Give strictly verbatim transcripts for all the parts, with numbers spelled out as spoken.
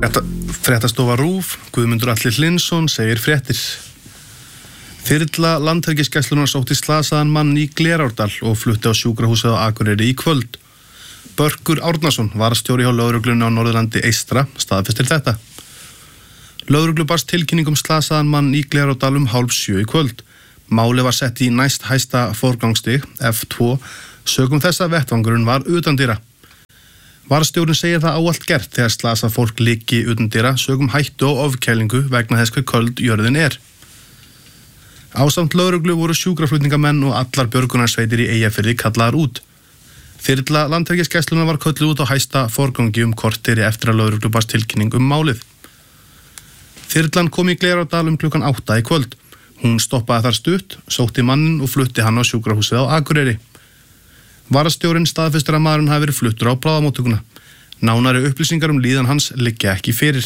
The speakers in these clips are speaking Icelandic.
Fréttastofa RÚV, Guðmundur Atli Hlynsson segir fréttir. Þyrla Landhelgisgæslunnar sótti slasaðan mann í Glerárdal og flutti á sjúkrahúsið á Akureyri í kvöld. Börkur Árnason, varastjóri hjá lögreglunni á Norðurlandi eystra, staðfestir þetta. Lögreglu barst tilkynning um slasaðan mann í Glerárdal um hálf sjö í kvöld. Máli var sett í næst hæsta forgangsstig, F tvö, sögum þess að vettvangurinn var utandyra. Varastjórinn segir það áallt gert þegar slasað fólk liggi utandyra, sögum hættu og ofkælingu vegna þess hve köld jörðin er. Ásamt lögreglu voru sjúkraflutningamenn og allar björgunarsveitir í Eyjafirði kallaðar út. Þyrla Landhelgisgæslunnar var kölluð út á hæsta forgangi um korteri eftir að lögreglu barst tilkynning um málið. Þyrlan kom í Glerárdal um klukkan átta í kvöld. Hún stoppaði þar stutt, sótti mannin og flutti hann á sjúkrahúsið á Akureyri. Varastjórinn staðfestir að maðurinn hafi verið fluttur á bráðamóttökuna. Nánari upplýsingar um líðan hans liggja ekki fyrir.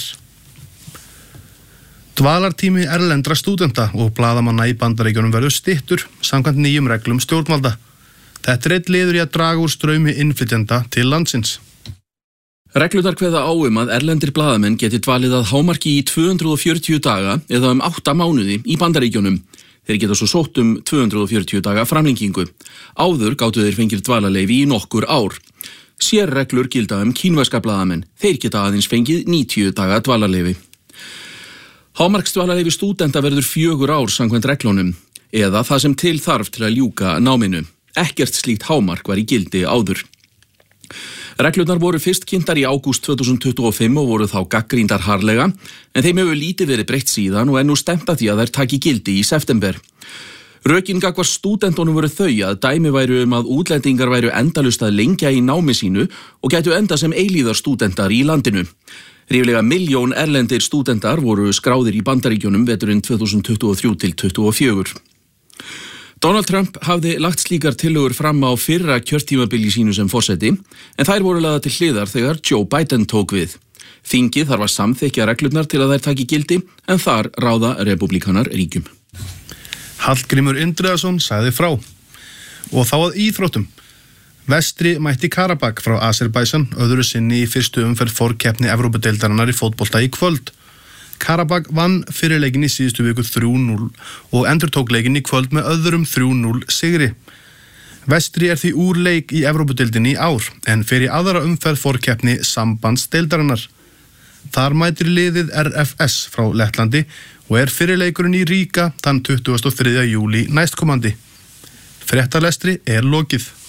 Dvalartími erlendra stúdenta og blaðamanna í Bandaríkjunum verður styttur samkvæmt nýjum reglum stjórnvalda. Þetta er einn liður í að draga úr straumi innflytjenda til landsins. Reglurnar kveða á um að erlendir blaðamenn geti dvalið að hámarki í tvö hundruð fjörutíu daga eða um átta mánuði í Bandaríkjunum. Þeir geta svo sótt um tvö hundruð fjörutíu daga framlengingu. Áður gátu þeir fengið dvalarleyfi í nokkur ár. Sérreglur gilda um kínverska blaðamenn. Þeir geta aðeins fengið níutíu daga dvalarleyfi. Hámarksdvalarleyfi stúdenta verður fjögur ár samkvæmt reglunum, eða það sem til þarf til að ljúka náminu. Ekkert slíkt hámark var í gildi áður. Reglurnar voru fyrst kynntar í ágúst tvö þúsund tuttugu og fimm og voru þá gagnrýndar harðlega, en þeim hefur lítið verið breytt síðan og er nú stefnt að því að þær taki gildi í september. Rökin gagnvart stúdentunum voru þau að dæmi væru um að útlendingar væru endalaust að lengja í námi sínu og gætu enda sem eilíðar stúdentar í landinu. Ríflega milljón erlendir stúdentar voru skráðir í Bandaríkjunum veturinn tvö þúsund tuttugu og þrjú til tuttugu og fjögur. Donald Trump hafði lagt slíkar tillögur fram á fyrra kjörtímabili sínu sem forseti, en þær voru lagðar til hliðar þegar Joe Biden tók við. Þingið þarf að samþykkja reglurnar til að þær taki gildi, en þar ráða repúblíkanar ríkjum. Hallgrímur Indriðason sagði frá. Og þá að íþróttum. Vestri mætti Karabakh frá Azerbaijan öðru sinni í fyrstu umferð forkeppni Evrópudeildarinnar í fótbolta í kvöld. Karabakh vann fyrir leikinn í síðustu viku þrjú núll og endurtók leikinn í kvöld með öðrum þrjú núll sigri. Vestri er því úr leik í Evrópudeildinni í ár en fer í aðra umferð forkeppni sambandsdeildarinnar. Þar mætir liðið R F S frá Lettlandi og er fyrir leikurinn í Ríga þann tuttugasta og þriðja júlí næstkomandi. Fréttalestri er lokið.